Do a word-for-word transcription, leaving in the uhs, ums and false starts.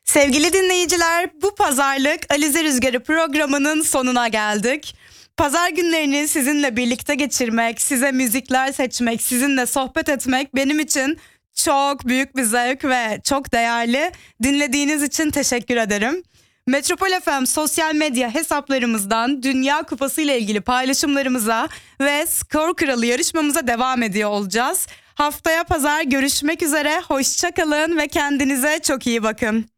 Sevgili dinleyiciler, bu pazarlık Alize Rüzgarı programının sonuna geldik. Pazar günlerini sizinle birlikte geçirmek, size müzikler seçmek, sizinle sohbet etmek benim için çok büyük bir zevk ve çok değerli. Dinlediğiniz için teşekkür ederim. Metropol F M sosyal medya hesaplarımızdan Dünya Kupası ile ilgili paylaşımlarımıza ve Skor Kralı yarışmamıza devam ediyor olacağız. Haftaya pazar görüşmek üzere, hoşça kalın ve kendinize çok iyi bakın.